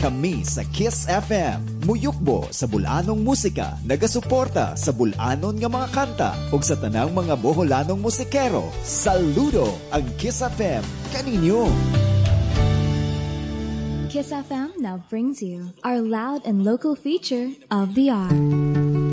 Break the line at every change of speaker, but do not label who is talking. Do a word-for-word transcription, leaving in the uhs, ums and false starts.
Kami sa Kiss F M, muyukbo sa bulanong musika, nagasuporta sa bulanon nga mga kanta, ug sa tanang mga Boholanong musikero. Saludo ang Kiss F M kaninyo.
Kiss F M now brings you our loud and local feature of the hour.